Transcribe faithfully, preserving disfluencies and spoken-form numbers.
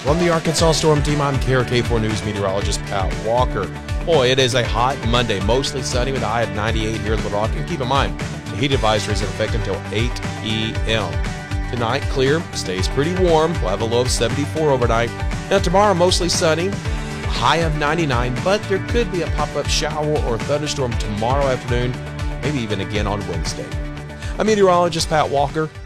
From the Arkansas Storm Team, I'm K R K four News meteorologist Pat Walker. Boy, it is a hot Monday, mostly sunny with a high of ninety-eight here in Little Rock. And keep in mind, the heat advisory is in effect until eight p m Tonight, clear, stays pretty warm. We'll have a low of seventy-four overnight. Now tomorrow, mostly sunny, high of ninety-nine, but there could be a pop-up shower or thunderstorm tomorrow afternoon, maybe even again on Wednesday. I'm meteorologist Pat Walker.